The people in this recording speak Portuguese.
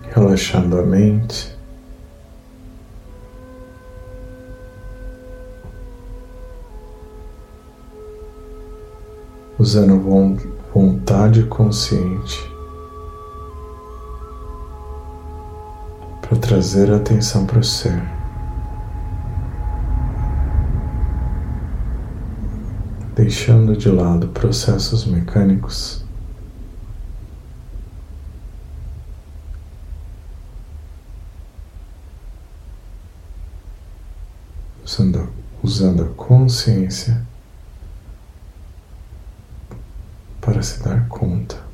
relaxando a mente, usando vontade consciente para trazer a atenção para o ser, deixando de lado processos mecânicos, usando a consciência para se dar conta